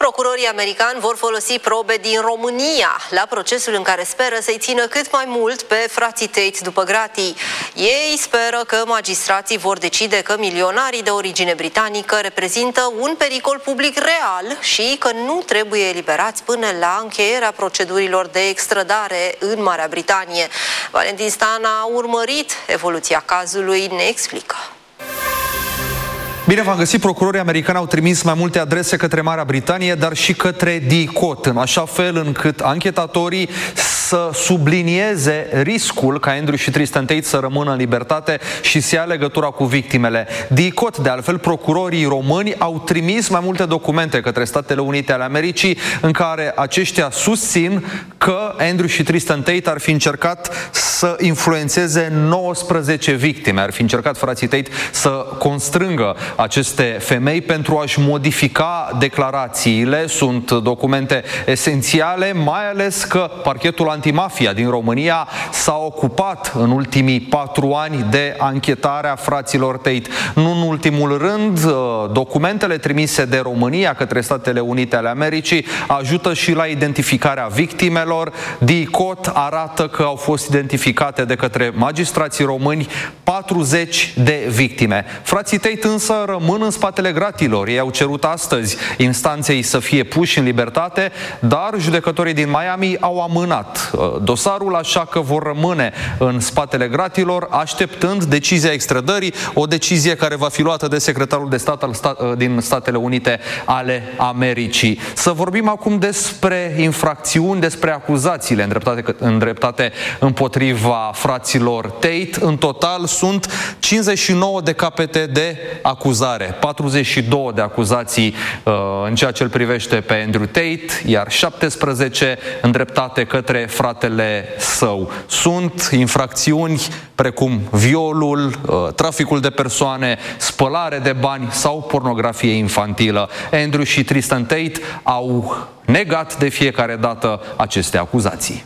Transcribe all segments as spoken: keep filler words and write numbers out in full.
Procurorii americani vor folosi probe din România la procesul în care speră să-i țină cât mai mult pe frații Tate după gratii. Ei speră că magistrații vor decide că milionarii de origine britanică reprezintă un pericol public real și că nu trebuie eliberați până la încheierea procedurilor de extradare în Marea Britanie. Valentin Stan a urmărit evoluția cazului, ne explică. Bine v-am găsit, procurorii americani au trimis mai multe adrese către Marea Britanie, dar și către D I C O T, în așa fel încât anchetatorii să sublinieze riscul ca Andrew și Tristan Tate să rămână în libertate și să ia legătura cu victimele. D I C O T, de altfel, procurorii români au trimis mai multe documente către Statele Unite ale Americii în care aceștia susțin că Andrew și Tristan Tate ar fi încercat să influențeze nouăsprezece victime, ar fi încercat frații Tate să constrângă aceste femei pentru a-și modifica declarațiile. Sunt documente esențiale, mai ales că parchetul antimafia din România s-a ocupat în ultimii patru ani de anchetarea fraților Tate. Nu în ultimul rând, documentele trimise de România către Statele Unite ale Americii ajută și la identificarea victimelor. D I C O T arată că au fost identificate de către magistrații români patruzeci de victime. Frații Tate însă rămân în spatele gratilor. Ei au cerut astăzi instanței să fie puși în libertate, dar judecătorii din Miami au amânat dosarul, așa că vor rămâne în spatele gratilor, așteptând decizia extradării, o decizie care va fi luată de secretarul de stat al stat, din Statele Unite ale Americii. Să vorbim acum despre infracțiuni, despre acuzațiile îndreptate, îndreptate împotriva fraților Tate. În total sunt cincizeci și nouă de capete de acuzare, patruzeci și două de acuzații uh, în ceea ce îl privește pe Andrew Tate, iar șaptesprezece îndreptate către fratele său. Sunt infracțiuni precum violul, uh, traficul de persoane, spălare de bani sau pornografie infantilă. Andrew și Tristan Tate au negat de fiecare dată aceste acuzații.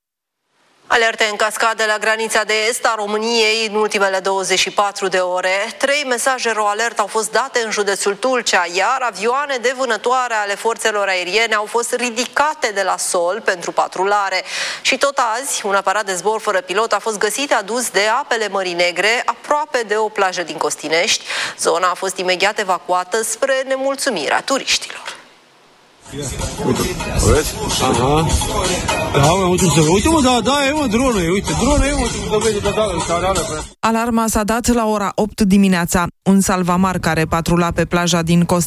Alerte în cascadă la granița de est a României în ultimele douăzeci și patru de ore. Trei mesaje ro-alert au fost date în județul Tulcea, iar avioane de vânătoare ale forțelor aeriene au fost ridicate de la sol pentru patrulare. Și tot azi, un aparat de zbor fără pilot a fost găsit adus de apele Mării Negre, aproape de o plajă din Costinești. Zona a fost imediat evacuată spre nemulțumirea turiștilor. Uite, vezi? Aha. Da, mă, uite, uite, mă, da, da, e, mă, dronă, uite, dronă, e, mă, dovede, da, da, da, da. Alarma s-a dat la ora opt dimineața. Un salvamar care patrula pe plaja din Cost